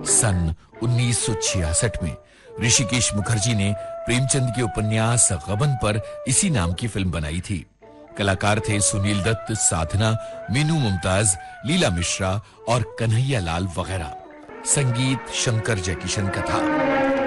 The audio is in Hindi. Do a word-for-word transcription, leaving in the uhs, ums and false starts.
सन उन्नीस सौ छियासठ में ऋषिकेश मुखर्जी ने प्रेमचंद के उपन्यास गबन पर इसी नाम की फिल्म बनाई थी। कलाकार थे सुनील दत्त, साधना, मीनू मुमताज, लीला मिश्रा और कन्हैया लाल वगैरह। संगीत शंकर जयकिशन का था।